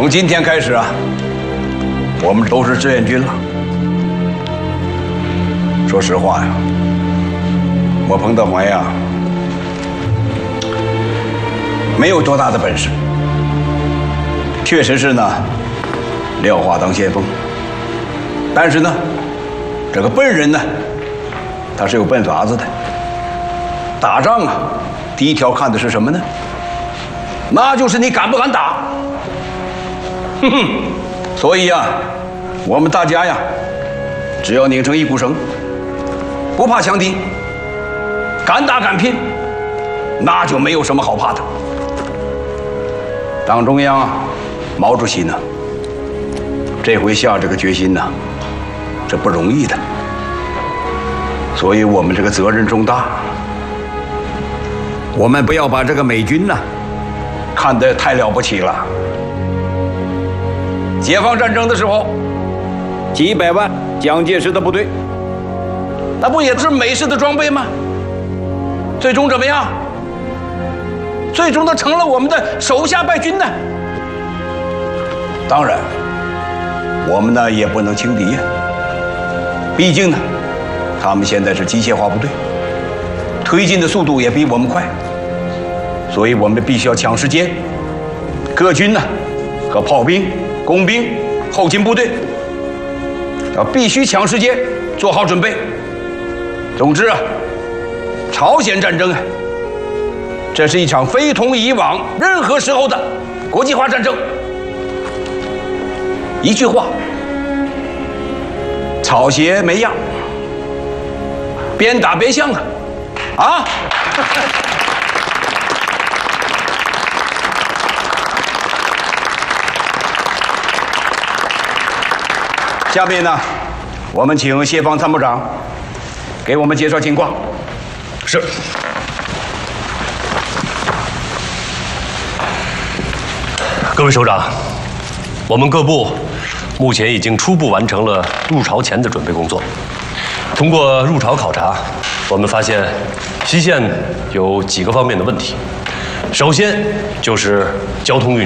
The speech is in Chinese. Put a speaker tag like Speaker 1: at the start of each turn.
Speaker 1: 从今天开始啊，我们都是志愿军了。说实话呀，我彭德怀呀，没有多大的本事，确实是呢，廖化当先锋。但是呢，这个笨人呢，他是有笨法子的。打仗啊，第一条看的是什么呢？那就是你敢不敢打。哼哼，所以呀，我们大家呀，只要拧成一股绳，不怕强敌，敢打敢拼，那就没有什么好怕的。党中央啊，毛主席呢，这回下这个决心呢，这不容易的，所以我们这个责任重大。我们不要把这个美军呢，看得太了不起了。解放战争的时候，几百万蒋介石的部队，那不也是美式的装备吗？最终怎么样？最终都成了我们的手下败军呢。当然，我们呢也不能轻敌呀。毕竟呢，他们现在是机械化部队，推进的速度也比我们快，所以我们必须要抢时间。各军呢和炮兵、工兵、后勤部队要必须抢时间，做好准备。总之啊，朝鲜战争啊，这是一场非同以往任何时候的国际化战争。一句话，草鞋没样，边打边向啊！啊！下面呢，我们请谢方参谋长给我们介绍情况。
Speaker 2: 是。各位首长，我们各部目前已经初步完成了入朝前的准备工作。通过入朝考察，我们发现西线有几个方面的问题。首先就是交通运输。